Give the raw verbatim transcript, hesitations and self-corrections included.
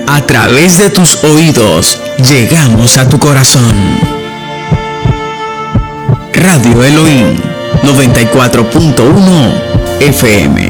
A través de tus oídos, llegamos a tu corazón. Radio Elohim, noventa y cuatro punto uno F M.